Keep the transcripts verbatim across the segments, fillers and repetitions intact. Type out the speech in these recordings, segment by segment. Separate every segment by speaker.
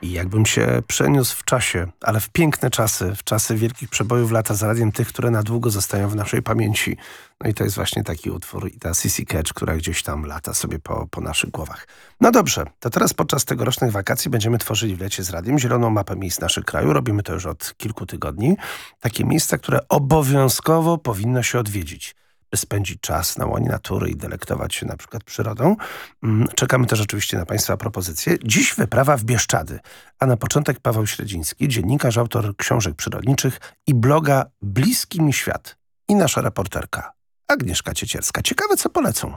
Speaker 1: I jakbym się przeniósł w czasie, ale w piękne czasy, w czasy wielkich przebojów lata z radiem, tych, które na długo zostają w naszej pamięci. No i to jest właśnie taki utwór i ta Sissy Catch, która gdzieś tam lata sobie po, po naszych głowach. No dobrze, to teraz podczas tegorocznych wakacji będziemy tworzyli w lecie z radiem zieloną mapę miejsc naszego kraju. Robimy to już od kilku tygodni. Takie miejsca, które obowiązkowo powinno się odwiedzić, by spędzić czas na łonie natury i delektować się na przykład przyrodą. Czekamy też oczywiście na Państwa propozycje. Dziś wyprawa w Bieszczady, a na początek Paweł Śledziński, dziennikarz, autor książek przyrodniczych i bloga Bliski mi świat i nasza reporterka Agnieszka Ciecierska. Ciekawe, co polecą.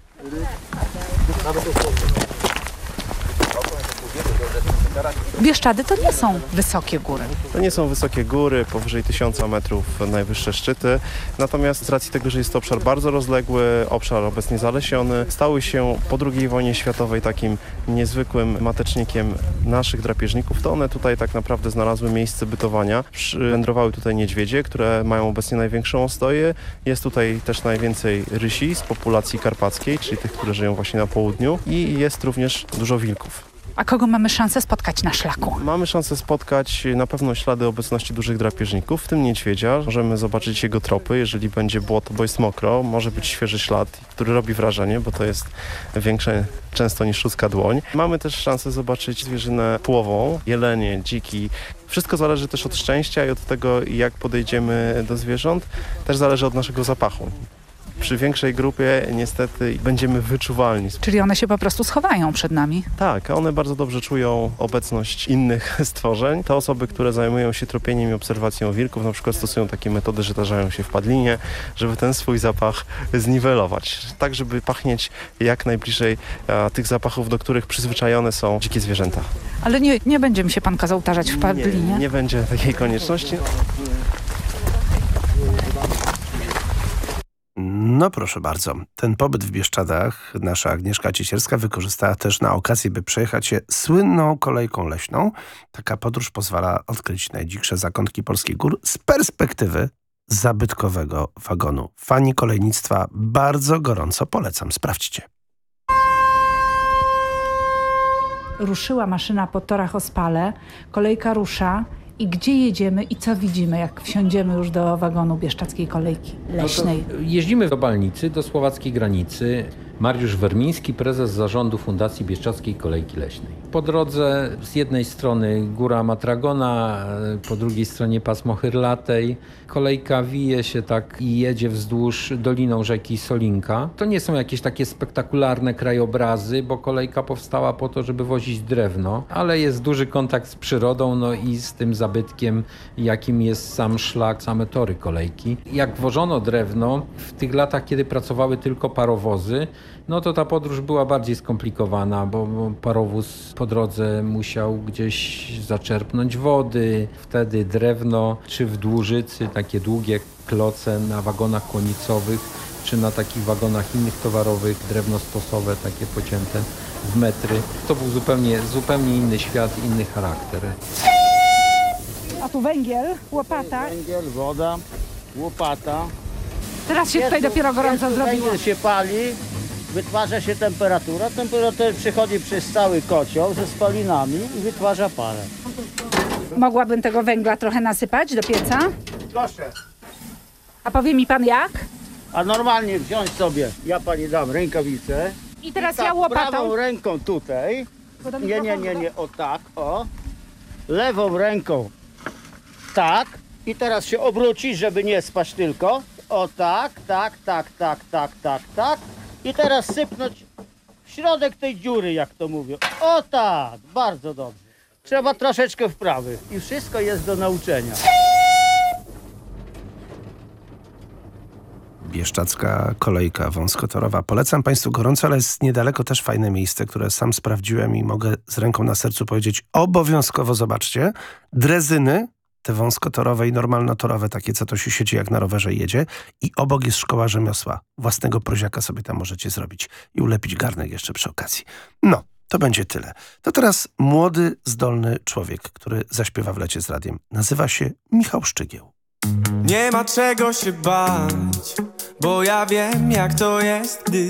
Speaker 2: Bieszczady to nie są wysokie góry.
Speaker 3: To nie są wysokie góry, powyżej tysiąca metrów najwyższe szczyty. Natomiast z racji tego, że jest to obszar bardzo rozległy, obszar obecnie zalesiony, stały się po drugiej wojnie światowej takim niezwykłym matecznikiem naszych drapieżników, to one tutaj tak naprawdę znalazły miejsce bytowania. Wędrowały tutaj niedźwiedzie, które mają obecnie największą ostoję. Jest tutaj też najwięcej rysi z populacji karpackiej, czyli tych, które żyją właśnie na południu, i jest również dużo wilków.
Speaker 2: A kogo mamy szansę spotkać na szlaku?
Speaker 3: Mamy szansę spotkać na pewno ślady obecności dużych drapieżników, w tym niedźwiedzia. Możemy zobaczyć jego tropy, jeżeli będzie błoto, bo jest mokro. Może być świeży ślad, który robi wrażenie, bo to jest większe często niż ludzka dłoń. Mamy też szansę zobaczyć zwierzynę płową, jelenie, dziki. Wszystko zależy też od szczęścia i od tego, jak podejdziemy do zwierząt. Też zależy od naszego zapachu. Przy większej grupie niestety będziemy wyczuwalni.
Speaker 2: Czyli one się po prostu schowają przed nami?
Speaker 3: Tak, one bardzo dobrze czują obecność innych stworzeń. Te osoby, które zajmują się tropieniem i obserwacją wilków, na przykład stosują takie metody, że tarzają się w padlinie, żeby ten swój zapach zniwelować. Tak, żeby pachnieć jak najbliżej a, tych zapachów, do których przyzwyczajone są dzikie zwierzęta.
Speaker 2: Ale nie, nie będzie mi się pan kazał tarzać w padlinie?
Speaker 3: Nie, nie będzie takiej konieczności.
Speaker 1: No proszę bardzo. Ten pobyt w Bieszczadach nasza Agnieszka Ciecierska wykorzystała też na okazję, by przejechać się słynną kolejką leśną. Taka podróż pozwala odkryć najdziksze zakątki polskich gór z perspektywy zabytkowego wagonu. Fani kolejnictwa bardzo gorąco polecam. Sprawdźcie.
Speaker 2: Ruszyła maszyna po torach ospale, kolejka rusza. I gdzie jedziemy i co widzimy, jak wsiądziemy już do wagonu bieszczadzkiej kolejki leśnej?
Speaker 4: No jeździmy do Balnicy, do słowackiej granicy. Mariusz Wermiński, prezes zarządu Fundacji Bieszczadzkiej Kolejki Leśnej. Po drodze z jednej strony góra Matragona, po drugiej stronie pasmo Hyrlatej. Kolejka wije się tak i jedzie wzdłuż doliną rzeki Solinka. To nie są jakieś takie spektakularne krajobrazy, bo kolejka powstała po to, żeby wozić drewno, ale jest duży kontakt z przyrodą, no i z tym zabytkiem, jakim jest sam szlak, same tory kolejki. Jak wożono drewno w tych latach, kiedy pracowały tylko parowozy, no to ta podróż była bardziej skomplikowana, bo parowóz po drodze musiał gdzieś zaczerpnąć wody, wtedy drewno, czy w Dłużycy, takie długie kloce na wagonach kłonicowych, czy na takich wagonach innych towarowych, drewno stosowe, takie pocięte w metry. To był zupełnie, zupełnie inny świat, inny charakter.
Speaker 2: A tu węgiel, łopata.
Speaker 5: Węgiel, woda, łopata.
Speaker 2: Teraz się tutaj dopiero gorąco zrobiło.
Speaker 5: Węgiel się pali, wytwarza się temperatura. Temperatura przychodzi przez cały kocioł ze spalinami i wytwarza parę.
Speaker 2: Mogłabym tego węgla trochę nasypać do pieca?
Speaker 5: Proszę.
Speaker 2: A powie mi pan jak?
Speaker 5: A normalnie wziąć sobie, ja pani dam rękawicę.
Speaker 2: I teraz
Speaker 5: I tak,
Speaker 2: ja łopatą.
Speaker 5: prawą ręką tutaj. Nie, nie, nie, nie, o tak, o. Lewą ręką tak. I teraz się obrócić, żeby nie spać tylko. O tak, tak, tak, tak, tak, tak, tak. I teraz sypnąć w środek tej dziury, jak to mówią. O tak, bardzo dobrze. Trzeba troszeczkę wprawy i wszystko jest do nauczenia.
Speaker 1: Bieszczadzka kolejka wąskotorowa. Polecam Państwu gorąco, ale jest niedaleko też fajne miejsce, które sam sprawdziłem i mogę z ręką na sercu powiedzieć, obowiązkowo zobaczcie. Drezyny, te wąskotorowe i normalnotorowe, takie co to się siedzi jak na rowerze jedzie, i obok jest szkoła rzemiosła. Własnego proziaka sobie tam możecie zrobić i ulepić garnek jeszcze przy okazji. No, to będzie tyle. To teraz młody, zdolny człowiek, który zaśpiewa w lecie z radiem. Nazywa się Michał Szczygieł.
Speaker 6: Nie ma czego się bać, bo ja wiem jak to jest, gdy